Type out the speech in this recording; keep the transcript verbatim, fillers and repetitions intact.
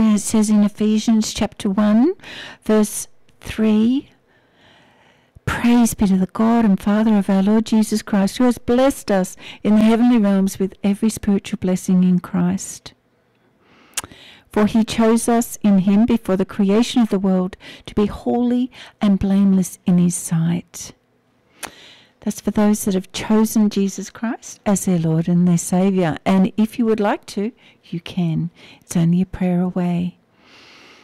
And it says in Ephesians chapter one, verse three, praise be to the God and Father of our Lord Jesus Christ, who has blessed us in the heavenly realms with every spiritual blessing in Christ. For he chose us in him before the creation of the world to be holy and blameless in his sight. That's for those that have chosen Jesus Christ as their Lord and their Saviour. And if you would like to, you can. It's only a prayer away.